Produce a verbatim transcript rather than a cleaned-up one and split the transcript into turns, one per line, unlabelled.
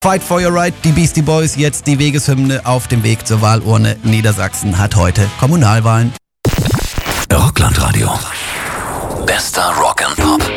Fight for your right, die Beastie Boys, jetzt die Wegeshymne auf dem Weg zur Wahlurne. Niedersachsen hat heute Kommunalwahlen.
Rockland Radio. Bester Rock and Pop.